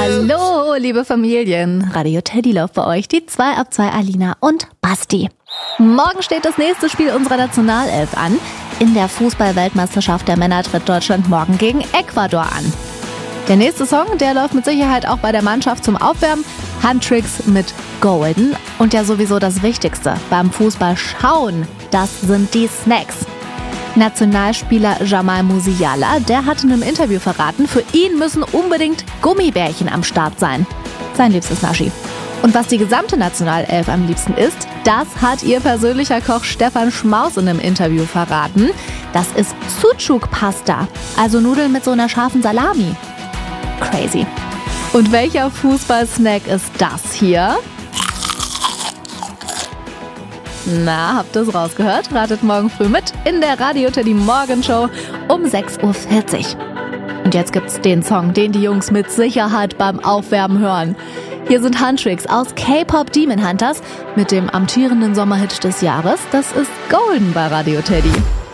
Hallo, liebe Familien. Radio Teddy läuft bei euch, die 2 ab 2 Alina und Basti. Morgen steht das nächste Spiel unserer Nationalelf an. In der Fußball-Weltmeisterschaft der Männer tritt Deutschland morgen gegen Ecuador an. Der nächste Song, der läuft mit Sicherheit auch bei der Mannschaft zum Aufwärmen. Handtricks mit Golden. Und ja sowieso das Wichtigste beim Fußball schauen, das sind die Snacks. Nationalspieler Jamal Musiala, der hat in einem Interview verraten, für ihn müssen unbedingt Gummibärchen am Start sein. Sein liebstes Naschi. Und was die gesamte Nationalelf am liebsten isst, das hat ihr persönlicher Koch Stefan Schmaus in einem Interview verraten. Das ist Sucuk-Pasta, also Nudeln mit so einer scharfen Salami. Crazy. Und welcher Fußballsnack ist das hier? Na, habt ihr es rausgehört? Ratet morgen früh mit in der Radio Teddy Morgenshow um 6:40 Uhr. Und jetzt gibt's den Song, den die Jungs mit Sicherheit beim Aufwärmen hören. Hier sind Handtricks aus K-Pop Demon Hunters mit dem amtierenden Sommerhit des Jahres. Das ist Golden bei Radio Teddy.